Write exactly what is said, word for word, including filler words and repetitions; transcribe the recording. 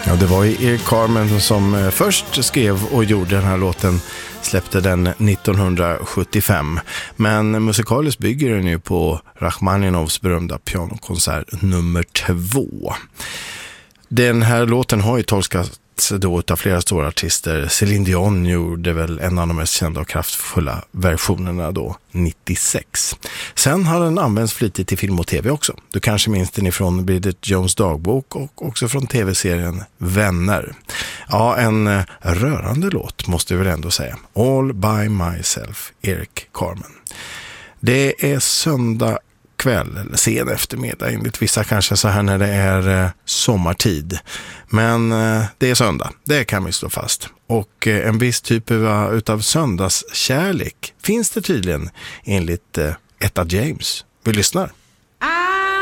Ja, det var ju Eric Carmen som först skrev och gjorde den här låten, släppte den nittonhundrasjuttiofem. Men musikaliskt bygger den ju på Rachmaninovs berömda pianokonsert nummer två. Den här låten har ju tolkats då av flera stora artister. Céline Dion gjorde väl en av de mest kända och kraftfulla versionerna då, nittiosex. Sen har den använts flitigt till film och tv också. Du kanske minns den ifrån Bridget Jones dagbok och också från tv-serien Vänner. Ja, en rörande låt måste vi väl ändå säga. All by myself, Eric Carmen. Det är söndag kväll eller sen eftermiddag, enligt vissa kanske så här när det är eh, sommartid. Men eh, det är söndag, det kan vi slå fast. Och eh, en viss typ av, utav söndagskärlek finns det tydligen enligt eh, Etta James. Vi lyssnar. I